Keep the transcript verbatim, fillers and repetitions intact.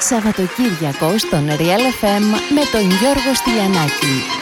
Σαββατοκύριακο στον Real εφ εμ με τον Γιώργο Στυλιανάκη.